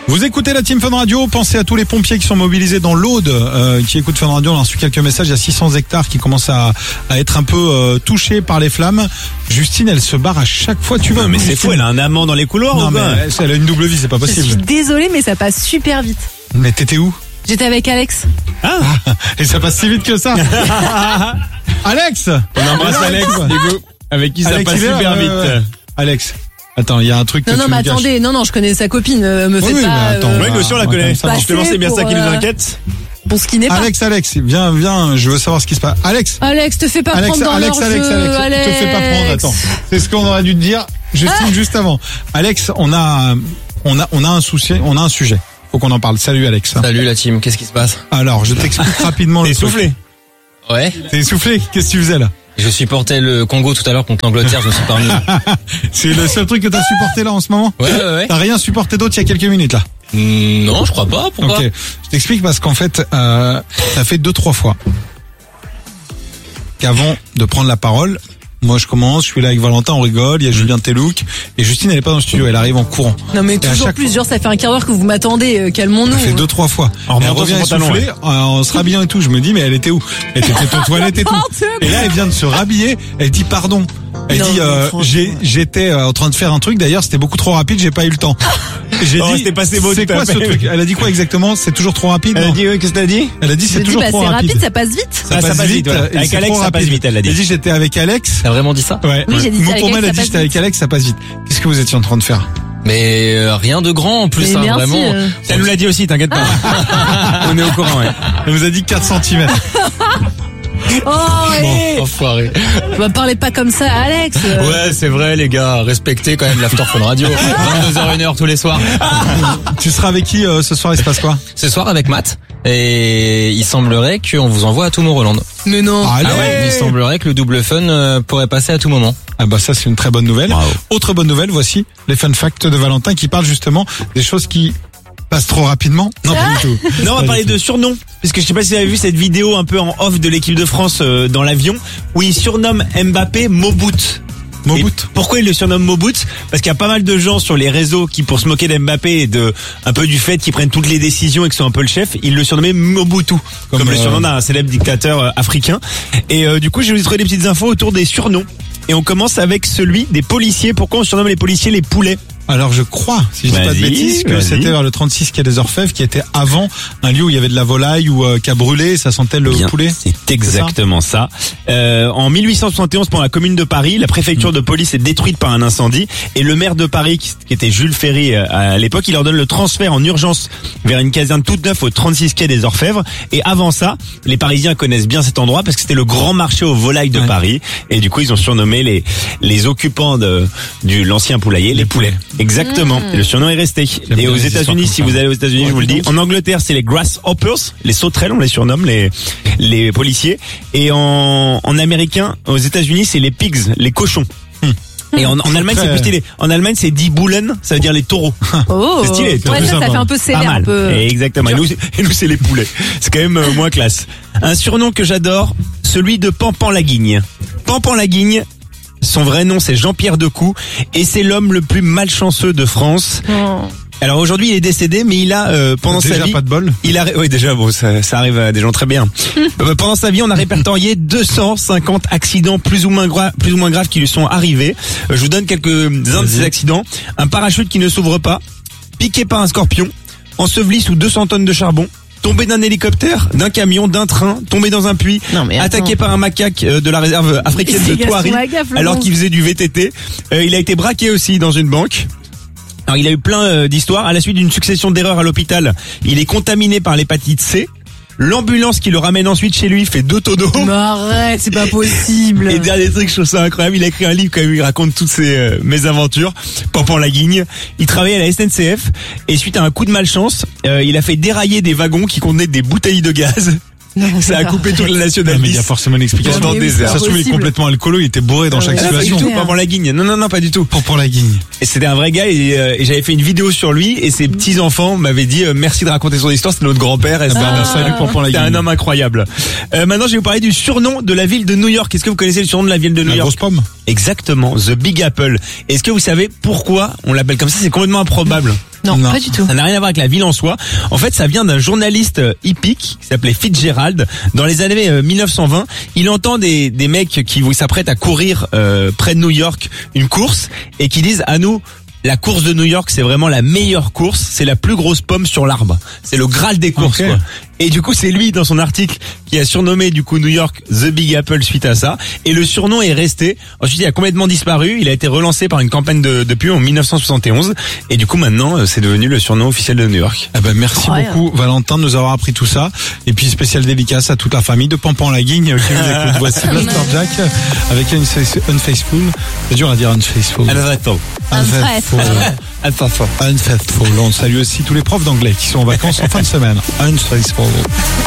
Vous écoutez la Team Fun Radio, pensez à tous les pompiers qui sont mobilisés dans l'Aude, qui écoutent Fun Radio. On a reçu quelques messages, il y a 600 hectares qui commencent à être un peu touchés par les flammes. Justine, elle se barre à chaque fois, tu vois. Non mais c'est fou, elle a un amant dans les couloirs ou quoi? Elle a une double vie, c'est pas Je possible. suis désolée, mais ça passe super vite. Mais t'étais où? J'étais avec Alex. Et ça passe si vite que ça. Alex! On embrasse Alex, du coup, avec qui ça Alex, passe il est là, super ouais, vite. ouais. Alex, attends, il y a un truc que Non, tu mais me caches. attendez, non, je connais sa copine, me faites Oui, pas... mais attends, Oui, nous aussi on la ouais, connaît. ça marche. Justement, c'est bien ça qui nous pour, inquiète. Pour ce qui n'est pas. Alex, viens, je veux savoir ce qui se passe. Alex, Alex, te fais pas prendre dans leur jeu, Alex, te fais pas prendre, attends. C'est ce qu'on aurait dû te dire, Justine, juste avant. Alex, on a un souci, on a un sujet. Faut qu'on en parle. Salut Alex. Salut la team, qu'est-ce qui se passe? Alors, je t'explique rapidement le T'es truc. soufflé. Ouais, T'es essoufflé? Qu'est-ce que tu faisais là? je supportais le Congo tout à l'heure contre l'Angleterre, je me suis pas remis. C'est le seul truc que t'as supporté là en ce moment? Ouais. T'as rien supporté d'autre il y a quelques minutes là? Non, je crois pas, pourquoi? Ok, je t'explique parce qu'en fait, ça fait 2-3 fois qu'avant de prendre la parole, moi je commence, je suis là avec Valentin, on rigole, il y a Julien Telouk et Justine elle est pas dans le studio, elle arrive en courant. Non, mais Et à toujours chaque plus, genre, ça fait un quart d'heure que vous m'attendez, calmons-nous. Ça fait 2-3 fois. En Elle remontant revient son pantalon, essoufflée, en se rhabillant et tout. Je me dis, mais elle était où? Elle était peut-être aux toilettes et tout. N'importe quoi. Et là, elle vient de se rhabiller. Elle dit pardon. Elle Non, dit, mais franchement. j'étais en train de faire un truc. D'ailleurs, c'était beaucoup trop rapide. J'ai pas eu le temps. Et j'ai Oh, dit, c'était passé beau, c'est tout à quoi ce fait. truc? Elle a dit quoi exactement? C'est toujours trop rapide. Elle a non dit, oui, qu'est-ce que t'as dit? Elle a dit, Je c'est dis, toujours trop c'est rapide, rapide. ça passe vite. Ça passe vite, voilà. et Avec c'est Alex, trop ça passe rapide. vite, elle a dit. Elle dit, j'étais avec Alex. T'as vraiment dit ça? Ouais. Oui, j'ai dit, Mot avec pour moi, elle a Alex, dit, ça j'étais passe avec vite. Alex, ça passe vite. Qu'est-ce que vous étiez en train de faire? Mais rien de grand en plus, Mais hein, merci, vraiment. Elle nous l'a dit aussi, t'inquiète pas. On est au courant, ouais. Elle vous a dit 4 cm. Oh, ouais. Enfoiré. Bah, parlez pas comme ça, Alex. Ouais, c'est vrai les gars, respectez quand même l'After Fun Radio. 22h, 1h tous les soirs. Tu seras avec qui ce soir? Il se passe quoi? Ce soir avec Matt, et il semblerait qu'on vous envoie à Tomorrowland. Mais non. Allez. Ah ouais, il semblerait que le double fun pourrait passer à tout moment. Ah bah ça c'est une très bonne nouvelle. Bravo. Autre bonne nouvelle, voici les fun facts de Valentin qui parlent justement des choses qui passent trop rapidement. Non, pas du tout. Non, on va parler de surnoms. Parce que je sais pas si vous avez vu cette vidéo un peu en off de l'équipe de France dans l'avion où il surnomme Mbappé Mobout. Mobout. Et pourquoi il le surnomme Mobout? Parce qu'il y a pas mal de gens sur les réseaux qui, pour se moquer d'Mbappé et de un peu du fait qu'ils prennent toutes les décisions et que sont un peu le chef, ils le surnommaient Mobutu, comme le surnom d'un célèbre dictateur africain. Et du coup, je vais vous trouver des petites infos autour des surnoms. Et on commence avec celui des policiers. Pourquoi on surnomme les policiers les poulets? Alors je crois, si je dis pas de Vas-y, bêtises, que vas-y. c'était vers le 36 quai des Orfèvres qui était avant un lieu où il y avait de la volaille ou qui a brûlé, ça sentait le Bien, poulet. c'est exactement ça. En 1871, pendant la Commune de Paris, la préfecture de police est détruite par un incendie et le maire de Paris, qui était Jules Ferry à l'époque, il ordonne le transfert en urgence vers une caserne toute neuve au 36 quai des Orfèvres. Et avant ça, les Parisiens connaissent bien cet endroit parce que c'était le grand marché aux volailles de Paris. Et du coup, ils ont surnommé les occupants de l'ancien poulailler les poulets. Exactement. Et le surnom est resté. J'aime Et bien aux les histoires États-Unis, comme si ça. vous allez aux États-Unis, je vous le dis. En Angleterre, c'est les grasshoppers, les sauterelles, on les surnomme, les policiers. Et en américain, aux États-Unis, c'est les pigs, les cochons. Et en Allemagne, c'est plus stylé. En Allemagne, c'est die Bullen, ça veut dire les taureaux. Oh. C'est stylé, Ouais, ça fait un peu Pas sévère, un mal. peu. Exactement. Et nous, c'est les poulets. C'est quand même moins classe. Un surnom que j'adore, celui de Pampan Laguigne. Pampan Laguigne, son vrai nom c'est Jean-Pierre Decou et c'est l'homme le plus malchanceux de France. Oh. Alors aujourd'hui il est décédé mais il a pendant Déjà sa vie pas de bol. oui déjà bon ça arrive à des gens très bien. Pendant sa vie on a répertorié 250 accidents plus ou moins graves qui lui sont arrivés. Je vous donne quelques-uns de ces accidents. Un parachute qui ne s'ouvre pas, piqué par un scorpion, enseveli sous 200 tonnes de charbon, tombé d'un hélicoptère, d'un camion, d'un train, tombé dans un puits, Non, mais attends. attaqué par un macaque de la réserve africaine de C'est Thoiry, Gaston Lagaffe, le alors monstre. qu'il faisait du VTT. Il a été braqué aussi dans une banque. Alors il a eu plein d'histoires. À la suite d'une succession d'erreurs à l'hôpital, il est contaminé par l'hépatite C. L'ambulance qui le ramène ensuite chez lui fait 2 tonneaux. Mais arrête, c'est pas possible. Et dernier truc, je trouve ça incroyable, il a écrit un livre quand même, il raconte toutes ses mésaventures. Pampan Laguigne. Il travaillait à la SNCF et suite à un coup de malchance, il a fait dérailler des wagons qui contenaient des bouteilles de gaz. Ça a coupé toute la nationale Ouais, mais il y a 10. forcément une explication. Dans le désert. Ça se trouve, il est Impossible. complètement alcoolo, il était bourré dans chaque ouais, Pas du situation. tout, Pampan Laguigne. Non, pas du tout. Pour la guigne. Et c'était un vrai gars et j'avais fait une vidéo sur lui et ses petits enfants m'avaient dit merci de raconter son histoire, c'était notre grand-père. Et salut Pampan c'était Laguigne. un homme incroyable. Maintenant, je vais vous parler du surnom de la ville de New York. Est-ce que vous connaissez le surnom de la ville de New La York? grosse pomme. Exactement, The Big Apple. Est-ce que vous savez pourquoi on l'appelle comme ça? C'est complètement improbable. Non, Non. pas du tout. Ça n'a rien à voir avec la ville en soi. En fait, ça vient d'un journaliste hippique qui s'appelait Fitzgerald. Dans les années 1920, il entend des mecs qui s'apprêtent à courir près de New York une course et qui disent à nous, la course de New York, c'est vraiment la meilleure course. C'est la plus grosse pomme sur l'arbre. C'est le Graal des courses, Ok. quoi. Et du coup, c'est lui, dans son article, qui a surnommé, du coup, New York The Big Apple suite à ça. Et le surnom est resté. Ensuite, il a complètement disparu. Il a été relancé par une campagne de pub en 1971. Et du coup, maintenant, c'est devenu le surnom officiel de New York. Eh ben, merci Incroyable. beaucoup, Valentin, de nous avoir appris tout ça. Et puis, spécial dédicace à toute la famille de Pampan-la-Guigne qui nous écoute. Voici Blaster Jack avec Unfaithful. C'est dur à dire Unfaithful. Unfaithful. On salue aussi tous les profs d'anglais qui sont en vacances en fin de semaine. Unfaithful.